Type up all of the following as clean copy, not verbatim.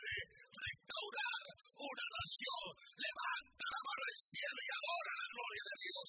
puede restaurar una nación. Levanta la mano al cielo y adora la gloria de Dios.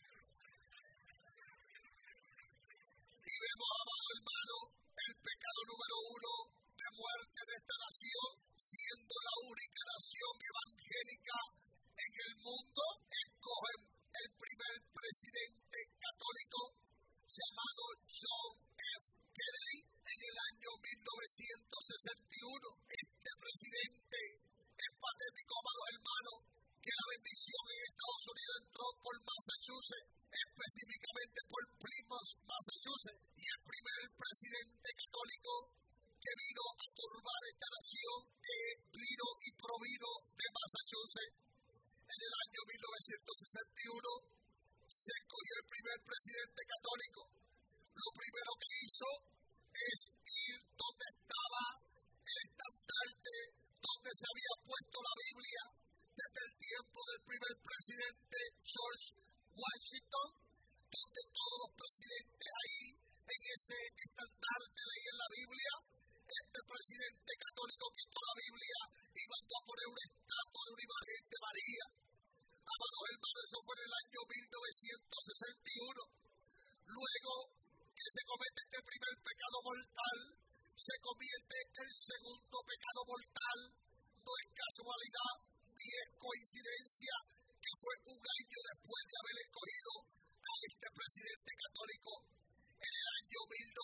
Y vemos, amado hermano, el pecado número 1 de muerte de esta nación, siendo la única nación evangélica en el mundo, escogen el primer presidente católico llamado John F. Kennedy en el año 1961. Este presidente es patético, amados hermanos, que la bendición en Estados Unidos entró por Massachusetts, específicamente por Plymouth, Massachusetts, y el primer presidente católico que vino a turbar esta nación vino y provino de Massachusetts. En el año 1961 se escogió el primer presidente católico. Lo primero que hizo es ir donde estaba el estandarte, donde se había puesto la Biblia desde el tiempo del primer presidente George Washington, donde todos los presidentes ahí en ese estandarte leían la Biblia. Este presidente católico quitó la Biblia y mandó a poner una estatua de una imagen de María. Amados hermanos, eso fue en el año 1961. Luego que se comete este primer pecado mortal, se convierte en el segundo pecado mortal. No es casualidad ni es coincidencia que fue un año después de haber escogido a este presidente católico. En el año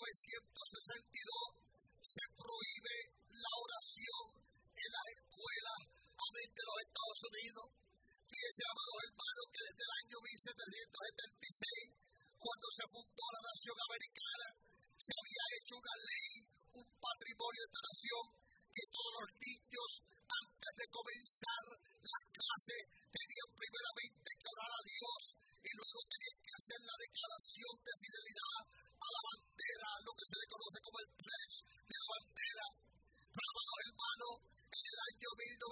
1962 se prohíbe la oración en las escuelas de los Estados Unidos. Fíjense, amados hermanos, que desde el año 1776, cuando se fundó la nación americana, se había hecho una ley, un patrimonio de esta nación, que todos los niños, antes de comenzar las clases, tenían primeramente que orar a Dios y luego tenían que hacer la declaración de fidelidad a la bandera, lo que se le conoce como el pledge de la bandera. Pero, amados hermanos, en el año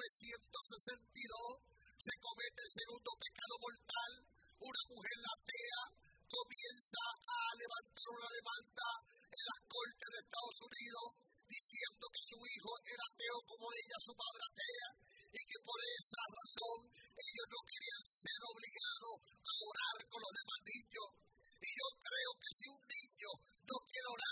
1962 se comete el segundo pecado mortal. Una mujer atea comienza a levantar una demanda en las cortes de Estados Unidos diciendo que su hijo era ateo como ella, su padre atea, y que por esa razón ellos no querían ser obligados a orar con los demás niños. Y yo creo que si un niño no quiere orar